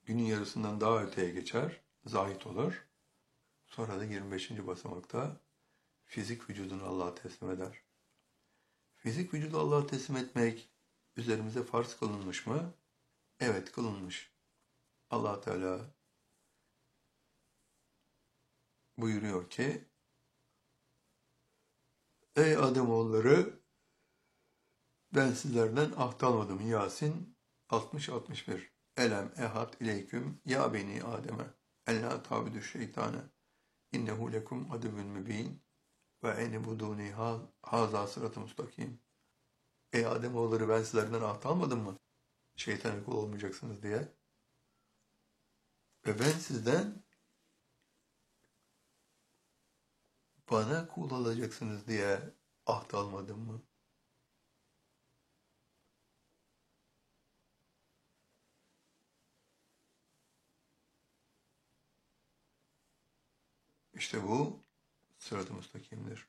günün yarısından daha öteye geçer, zahit olur. Sonra da 25. basamakta fizik vücudunu Allah'a teslim eder. Fizik vücudu Allah'a teslim etmek üzerimize farz kılınmış mı? Evet, kılınmış. Allah Teala buyuruyor ki: Ey Ademoğulları, ben sizlerden ahd almadım. Yasin 60-61. Elem ehad ileyküm ya beni Adem'e ellâ ta'budu şeytane innehu lekum aduvun mübin ve enibuduni haza sıratı mustakim. Ey Ademoğulları, ben sizlerden ahd almadım mı? Şeytana kul olmayacaksınız diye. Ve ben sizden bana kul olacaksınız diye ahd almadım mı? İşte bu sırat-ı müstakimdir.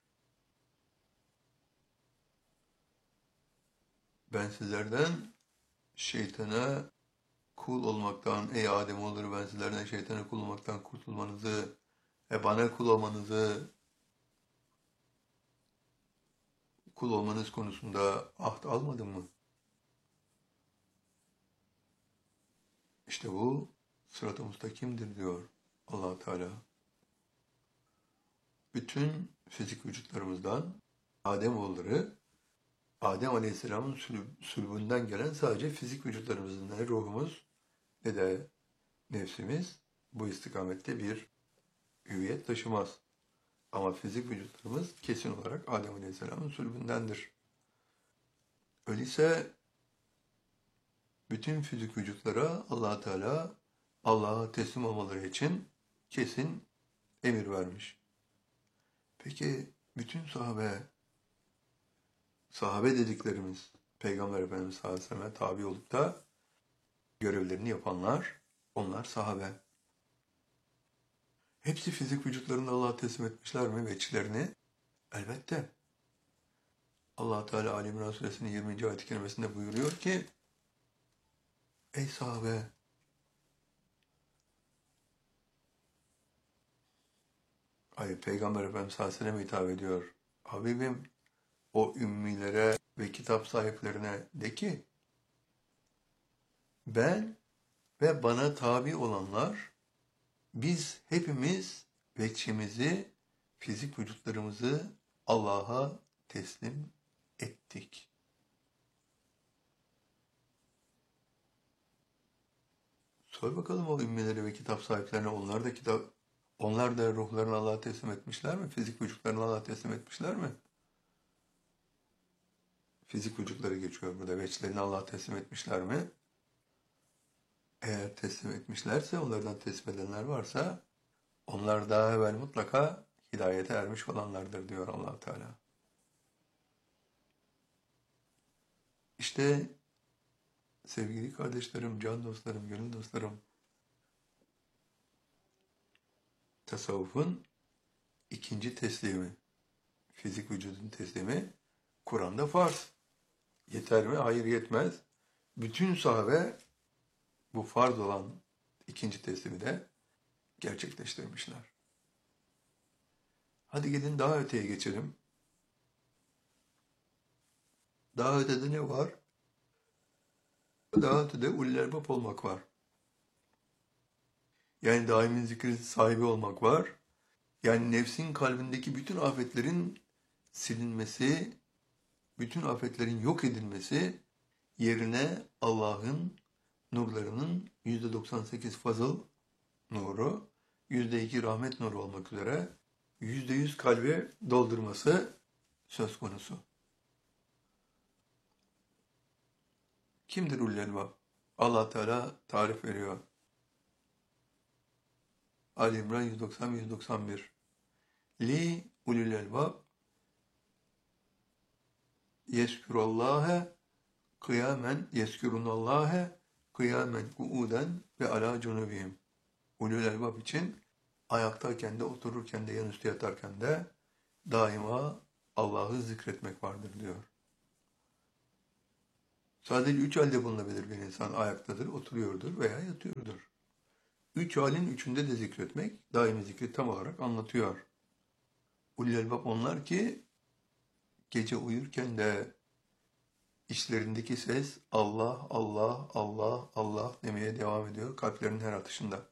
Ben sizlerden şeytana kul olmaktan, ey Ademoğulları, ben sizlerden şeytana kul olmaktan kurtulmanızı ve bana kul olmanızı, kul olmanız konusunda ahd almadım mı? İşte bu sırat-ı müstakimdir diyor Allah Teala. Bütün fizik vücutlarımızdan Ademoğulları, Adem Aleyhisselam'ın sülbünden gelen sadece fizik vücutlarımızın ne ruhumuz ne de nefsimiz bu istikamette bir hüviyet taşımaz. Ama fizik vücutlarımız kesin olarak Adem Aleyhisselam'ın sülbündendir. Öyleyse bütün fizik vücutlara Allah Teala Allah'a teslim olmaları için kesin emir vermiş. Peki bütün sahabe dediklerimiz, Peygamber Efendimiz sallallahu aleyhi ve sellem'e tabi olup da görevlerini yapanlar, onlar sahabe. Hepsi fizik vücutlarını Allah'a teslim etmişler mi veçlerini? Elbette. Allah Teala Ali İmran Suresinin 20. ayet-i kerimesinde buyuruyor ki: Ey sahabe! Hayır, Peygamber Efendimiz sallallahu aleyhi ve sellem'e hitap ediyor. Habibim, o ümmilere ve kitap sahiplerine de ki, ben ve bana tabi olanlar, biz hepimiz veçimizi, fizik vücutlarımızı Allah'a teslim ettik. Sor bakalım o ümmilere ve kitap sahiplerine, onlar da ruhlarını Allah'a teslim etmişler mi? Fizik vücutlarını Allah'a teslim etmişler mi? Fizik vücutları geçiyor burada. Veçlerini Allah'a teslim etmişler mi? Eğer teslim etmişlerse, onlardan teslim edenler varsa, onlar daha evvel mutlaka hidayete ermiş olanlardır diyor Allah Teala. İşte sevgili kardeşlerim, can dostlarım, gönül dostlarım, tasavvufun ikinci teslimi, fizik vücudun teslimi, Kur'an'da farz. Yeter mi? Hayır, yetmez. Bütün sahabe bu farz olan ikinci teslimi de gerçekleştirmişler. Hadi gelin daha öteye geçelim. Daha ötede ne var? Daha ötede ulul albab olmak var. Yani daimin zikri sahibi olmak var. Yani nefsin kalbindeki bütün afetlerin silinmesi, bütün afetlerin yok edilmesi, yerine Allah'ın nurlarının %98 fazıl nuru, %2 rahmet nuru olmak üzere %100 kalbi doldurması söz konusu. Kimdir ulul albab? Allah Teala tarif veriyor. Ali İmran 190-191. Li ulul albab yeskürunallâhe kıyamen kuuden ve alâ cunubihim. Ulul albab için ayaktayken de, otururken de, yanüstü yatarken de daima Allah'ı zikretmek vardır diyor. Sadece üç halde bulunabilir bir insan: ayaktadır, oturuyordur veya yatıyordur. Üç halin üçünde de zikretmek daimi zikri tam olarak anlatıyor. Ulul elbab onlar ki gece uyurken de içlerindeki ses Allah, Allah, Allah, Allah demeye devam ediyor kalplerinin her atışında.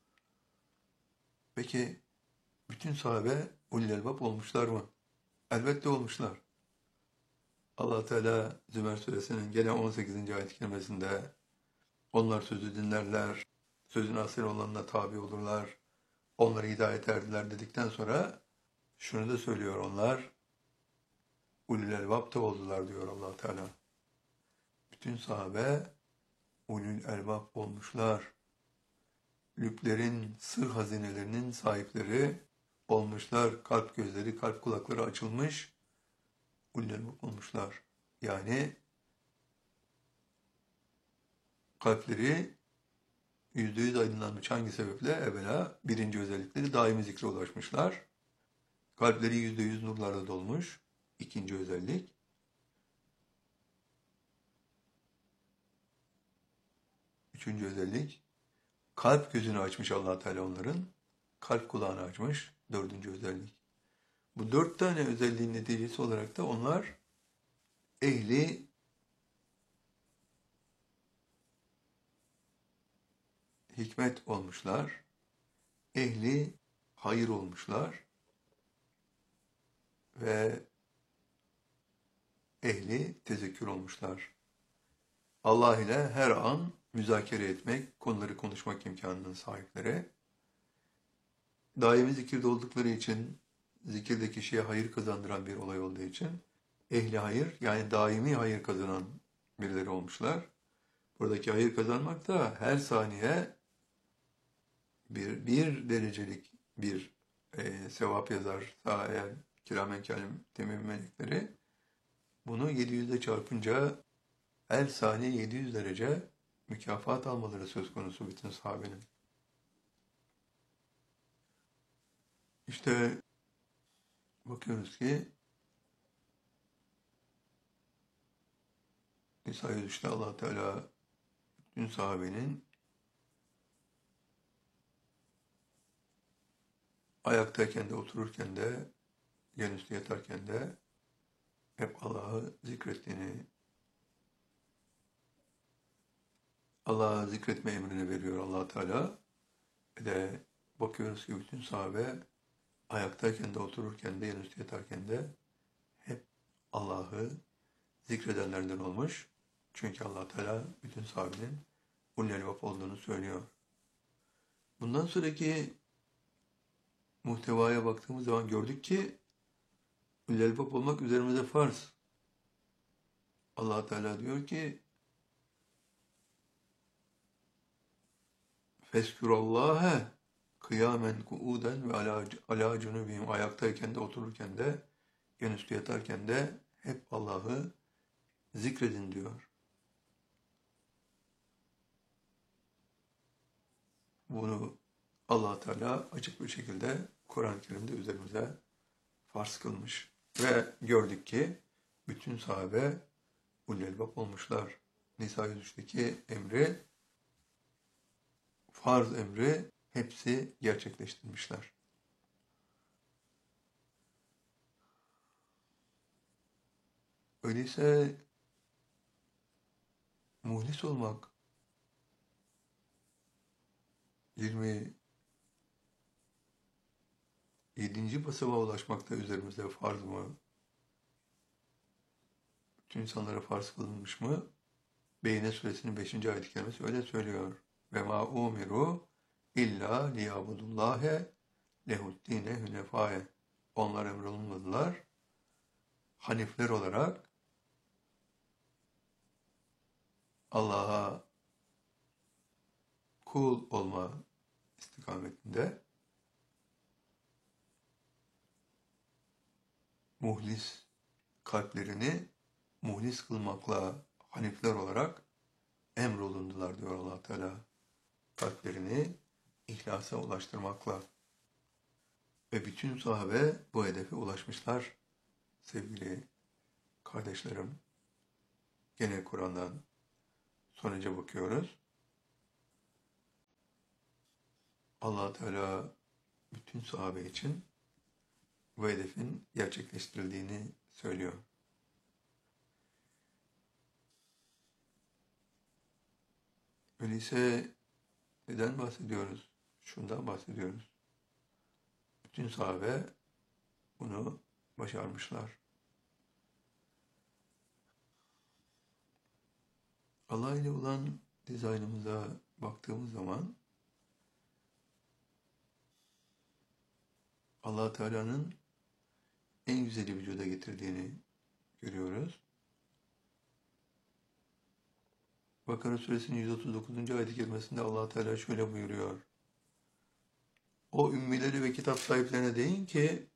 Peki bütün sahabe ulul elbab olmuşlar mı? Elbette olmuşlar. Allah Teala Zümer suresinin gene 18. ayet-i kerimesinde onlar sözü dinlerler, sözün asıl olanına tabi olurlar, onları hidayet erdiler dedikten sonra şunu da söylüyor onlar, ulul elbab da oldular diyor Allah Teala. Bütün sahabe ulul elbab olmuşlar. Lüblerin, sır hazinelerinin sahipleri olmuşlar. Kalp gözleri, kalp kulakları açılmış, ulul elbab olmuşlar. Yani kalpleri %100 aydınlanmış. Hangi sebeple? Evvela birinci özellikleri daimi zikre ulaşmışlar. Kalpleri %100 nurlarla dolmuş. İkinci özellik. Üçüncü özellik. Kalp gözünü açmış Allah Teala onların. Kalp kulağını açmış. Dördüncü özellik. Bu dört tane özelliğin neticesi olarak da onlar ehli hikmet olmuşlar. Ehli hayır olmuşlar. Ve ehli tezekkür olmuşlar. Allah ile her an müzakere etmek, konuları konuşmak imkanının sahipleri. Daimi zikirde oldukları için, zikirde kişiye hayır kazandıran bir olay olduğu için, ehli hayır yani daimi hayır kazanan birileri olmuşlar. Buradaki hayır kazanmak da her saniye bir derecelik bir sevap yazar. Eğer kiramen kâtimin melekleri bunu 700'e çarpınca her saniye 700 derece mükafat almaları söz konusu bütün sahabenin. İşte bakıyoruz ki Nisa-i Yusuf'ta Allah Teala bütün sahabenin ayaktayken de otururken de yanüstü yatarken de hep Allah'ı zikrettiğini, Allah'ı zikretme emrini veriyor Allah Teala. Ve de bakıyoruz ki bütün sahabe ayaktayken de otururken de yanüstü yatarken de hep Allah'ı zikredenlerden olmuş. Çünkü Allah Teala bütün sahabenin ulul elbab olduğunu söylüyor. Bundan sonraki muhtevaya baktığımız zaman gördük ki ulul elbab olmak üzerimize farz. Allah Teala diyor ki Feskürallâhe kıyamen kuuden ve alâ cunubihim ayaktayken de otururken de yanüstü yatarken de hep Allah'ı zikredin diyor. Bunu Allah Teala açık bir şekilde Kur'an-ı Kerim'de üzerimize farz kılmış. Ve gördük ki bütün sahabe ulul elbab olmuşlar. Nisa 103'teki emri, farz emri hepsi gerçekleştirmişler. Öyleyse muhlis olmak 27. basamağa ulaşmak da üzerimize farz mı? Bütün insanlara farz kılınmış mı? Beyne suresinin 5. ayet-i kerimesi öyle söylüyor. Ve ma umiru illa liyabudullâhe lehuddîne hünefâe. Onlar emrolunmadılar. Hanifler olarak Allah'a kul olma istikametinde muhlis kalplerini muhlis kılmakla hanifler olarak emrolundular diyor Allah Teala. Kalplerini ihlasa ulaştırmakla. Ve bütün sahabe bu hedefe ulaşmışlar. Sevgili kardeşlerim, gene Kur'an'dan sonuca bakıyoruz. Allah Teala bütün sahabe için bu hedefin gerçekleştirildiğini söylüyor. Öyleyse neden bahsediyoruz? Şundan bahsediyoruz. Bütün sahabe bunu başarmışlar. Allah ile olan dizaynımıza baktığımız zaman Allah Teala'nın en güzeli vücuda getirdiğini görüyoruz. Bakara suresinin 139. ayet-i kerimesinde Allah Teala şöyle buyuruyor. O ümmileri ve kitap sahiplerine deyin ki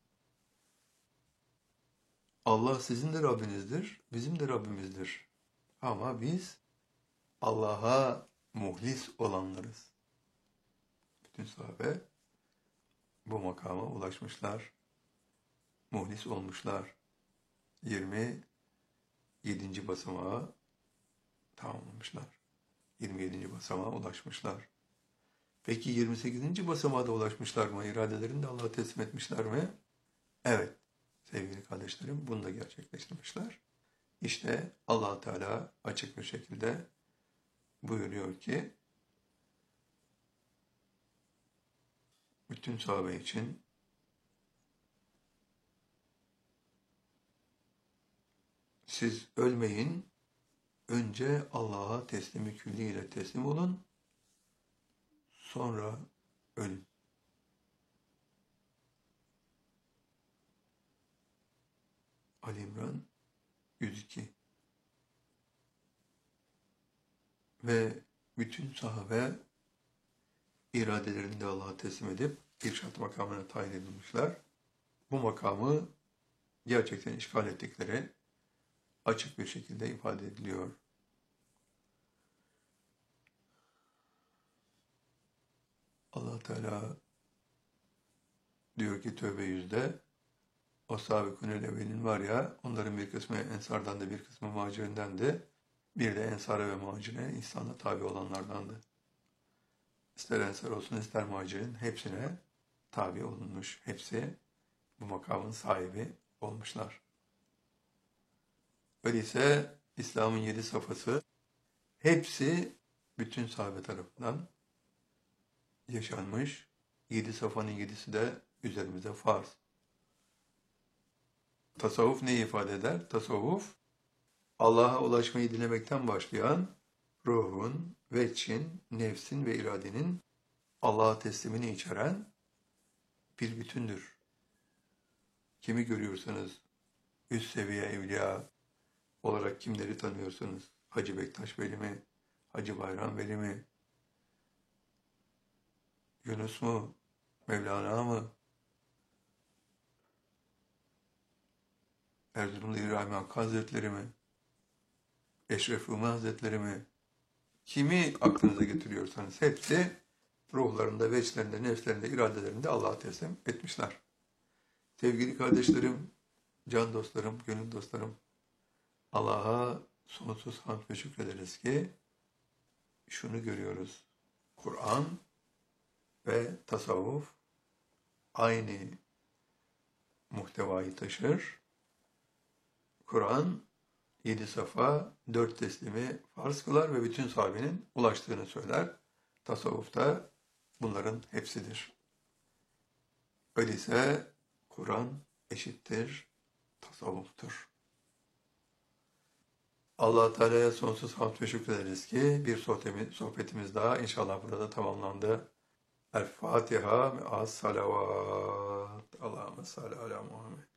Allah sizin de Rabbinizdir, bizim de Rabbimizdir. Ama biz Allah'a muhlis olanlarız. Bütün sahabe bu makama ulaşmışlar, muhlis olmuşlar. 27. basamağa tamamlamışlar. 27. basamağa ulaşmışlar. Peki 28. basamağa da ulaşmışlar mı? İradelerini de Allah'a teslim etmişler mi? Evet sevgili kardeşlerim, bunu da gerçekleştirmişler. İşte Allah Teala açık bir şekilde buyuruyor ki bütün sahabe için siz ölmeyin, önce Allah'a teslimi külliyle teslim olun, sonra ölün. Ali İmran 102. Ve bütün sahabe iradelerini de Allah'a teslim edip irşad makamına tayin edilmişler. Bu makamı gerçekten işgal ettikleri açık bir şekilde ifade ediliyor. Allah Teala diyor ki Tövbe 100'de o Sâbikûnel evvelin var ya, onların bir kısmı ensardan da bir kısmı muhacirindendi. Bir de ensara ve muhacire İslam'a tabi olanlardandı. İster ensar olsun ister muhacirin hepsine tabi olunmuş. Hepsi bu makamın sahibi olmuşlar. Öyleyse İslam'ın 7 safhası hepsi bütün sahabe tarafından yaşanmış. 7 safhanın 7'si de üzerimize farz. Tasavvuf neyi ifade eder? Tasavvuf, Allah'a ulaşmayı dilemekten başlayan ruhun, veçin, nefsin ve iradenin Allah'a teslimini içeren bir bütündür. Kimi görüyorsanız üst seviye evliya olarak kimleri tanıyorsunuz? Hacı Bektaş Veli mi? Hacı Bayram Veli mi? Yunus mu? Mevlana mı? Erzurumlu İbrahim Hakkı Hazretleri mi? Eşref Rumi Hazretleri mi? Kimi aklınıza getiriyorsanız hepsi ruhlarında, veçlerinde, nefslerinde, iradelerinde Allah'a teslim etmişler. Sevgili kardeşlerim, can dostlarım, gönül dostlarım, Allah'a sonsuz hamd ve şükrederiz ki şunu görüyoruz. Kur'an ve tasavvuf aynı muhtevayı taşır. Kur'an 7 safa, 4 teslimi farz kılar ve bütün sahabenin ulaştığını söyler. Tasavvuf da bunların hepsidir. Öyleyse Kur'an eşittir tasavvuftur. Allah Teala'ya sonsuz hamd ve şükrederiz ki bir sohbetimiz daha inşallah burada tamamlandı. El Fatiha ve as salavat. Allahümme salli ala Muhammed.